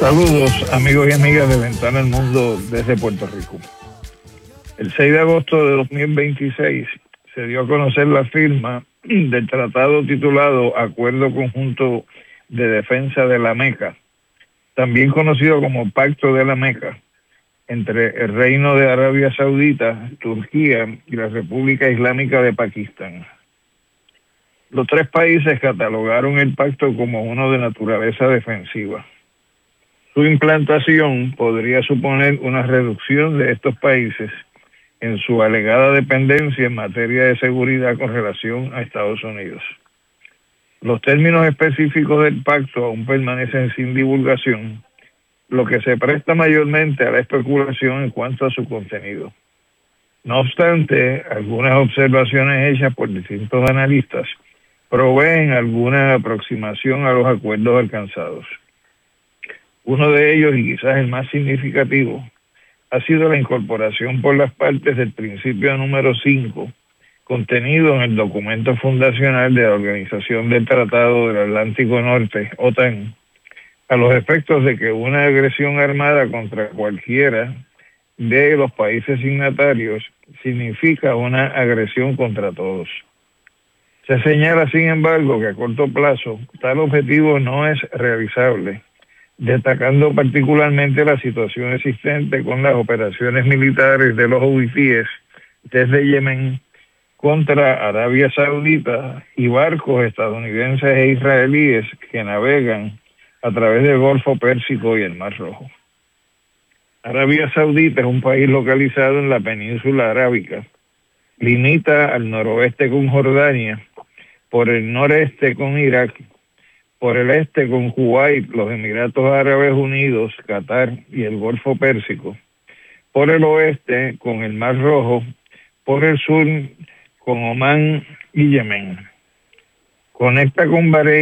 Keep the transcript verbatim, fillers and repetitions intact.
Saludos amigos y amigas de Ventana al Mundo desde Puerto Rico. El seis de agosto de dos mil veintiséis se dio a conocer la firma del tratado titulado Acuerdo Conjunto de Defensa de la Meca, también conocido como Pacto de la Meca, entre el Reino de Arabia Saudita, Turquía y la República Islámica de Pakistán. Los tres países catalogaron el pacto como uno de naturaleza defensiva. Su implantación podría suponer una reducción de estos países en su alegada dependencia en materia de seguridad con relación a Estados Unidos. Los términos específicos del pacto aún permanecen sin divulgación, lo que se presta mayormente a la especulación en cuanto a su contenido. No obstante, algunas observaciones hechas por distintos analistas proveen alguna aproximación a los acuerdos alcanzados. Uno de ellos, y quizás el más significativo, ha sido la incorporación por las partes del principio número cinco, contenido en el documento fundacional de la Organización del Tratado del Atlántico Norte, OTAN, a los efectos de que una agresión armada contra cualquiera de los países signatarios significa una agresión contra todos. Se señala, sin embargo, que a corto plazo tal objetivo no es realizable, destacando particularmente la situación existente con las operaciones militares de los hutíes desde Yemen contra Arabia Saudita y barcos estadounidenses e israelíes que navegan a través del Golfo Pérsico y el Mar Rojo. Arabia Saudita es un país localizado en la península arábica. Limita al noroeste con Jordania, por el noreste con Irak, por el este con Kuwait, los Emiratos Árabes Unidos, Qatar y el Golfo Pérsico, por el oeste con el Mar Rojo, por el sur con Omán y Yemen. Conecta con Bahrein